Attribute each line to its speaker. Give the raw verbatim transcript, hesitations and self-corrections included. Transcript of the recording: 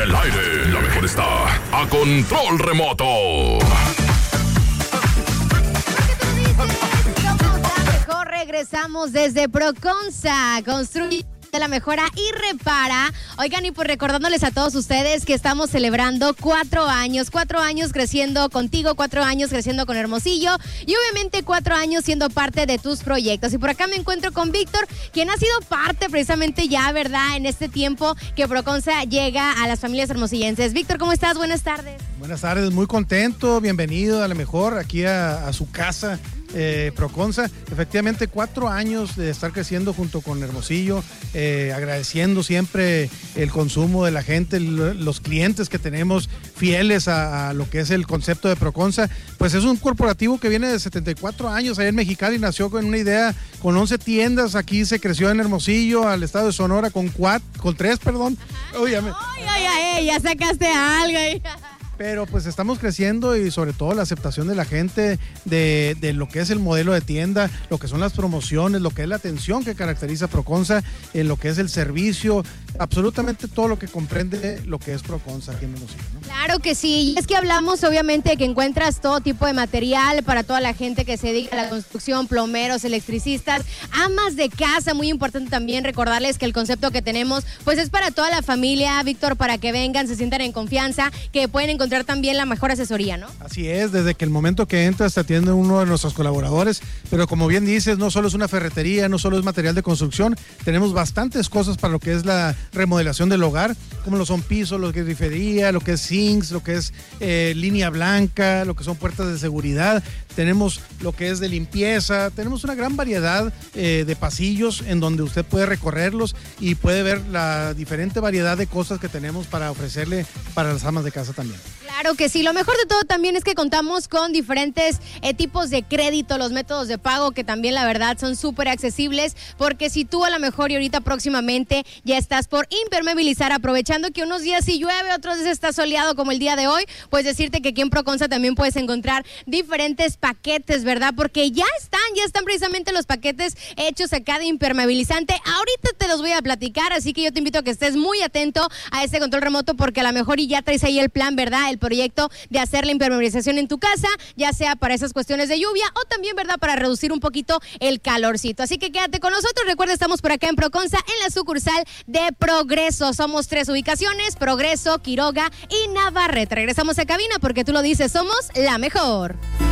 Speaker 1: el aire. La mejor está a control remoto.
Speaker 2: Mejor regresamos desde Proconsa. Construye de la mejora y repara. Oigan, y pues recordándoles a todos ustedes que estamos celebrando cuatro años, cuatro años creciendo contigo, cuatro años creciendo con Hermosillo y obviamente cuatro años siendo parte de tus proyectos. Y por acá me encuentro con Víctor, quien ha sido parte precisamente ya, ¿verdad?, en este tiempo que Proconsa llega a las familias hermosillenses. Víctor, ¿cómo estás? Buenas tardes.
Speaker 3: Buenas tardes, muy contento, bienvenido a la mejor aquí a, a su casa. Eh, Proconsa, efectivamente cuatro años de estar creciendo junto con Hermosillo, eh, agradeciendo siempre el consumo de la gente, el, los clientes que tenemos fieles a, a lo que es el concepto de Proconsa. Pues es un corporativo que viene de setenta y cuatro años, allá en Mexicali nació con una idea, con once tiendas, aquí se creció en Hermosillo, al estado de Sonora con cuatro, con tres, perdón. Uy, ya, me...
Speaker 2: ay, ay, ay, ya sacaste algo ahí.
Speaker 3: Pero pues estamos creciendo y sobre todo la aceptación de la gente de, de lo que es el modelo de tienda, lo que son las promociones, lo que es la atención que caracteriza a Proconsa, en lo que es el servicio, absolutamente todo lo que comprende lo que es Proconsa aquí en Hermosillo, ¿no?
Speaker 2: Claro que sí, es que hablamos obviamente de que encuentras todo tipo de material para toda la gente que se dedica a la construcción, plomeros, electricistas, amas de casa, muy importante también recordarles que el concepto que tenemos pues es para toda la familia, Víctor, para que vengan, se sientan en confianza, que pueden encontrar también la mejor asesoría, ¿no?
Speaker 3: Así es, desde que el momento que entras te atiende uno de nuestros colaboradores, pero como bien dices, no solo es una ferretería, no solo es material de construcción, tenemos bastantes cosas para lo que es la remodelación del hogar, como lo son pisos, lo que es grifería, lo que es sinks, lo que es eh, línea blanca, lo que son puertas de seguridad, tenemos lo que es de limpieza, tenemos una gran variedad eh, de pasillos en donde usted puede recorrerlos y puede ver la diferente variedad de cosas que tenemos para ofrecerle para las amas de casa también.
Speaker 2: Claro que sí, lo mejor de todo también es que contamos con diferentes eh, tipos de crédito, los métodos de pago que también la verdad son súper accesibles, porque si tú a lo mejor y ahorita próximamente ya estás por impermeabilizar, aprovechando que unos días sí llueve, otros días está soleado como el día de hoy, pues decirte que aquí en Proconsa también puedes encontrar diferentes paquetes, ¿verdad? Porque ya están, ya están precisamente los paquetes hechos acá de impermeabilizante, ahorita te los voy a platicar, así que yo te invito a que estés muy atento a este control remoto porque a lo mejor y ya traes ahí el plan, ¿verdad? El proyecto de hacer la impermeabilización en tu casa, ya sea para esas cuestiones de lluvia o también, ¿verdad?, para reducir un poquito el calorcito. Así que quédate con nosotros. Recuerda, estamos por acá en Proconsa, en la sucursal de Progreso. Somos tres ubicaciones, Progreso, Quiroga y Navarrete. Regresamos a cabina porque tú lo dices, somos la mejor.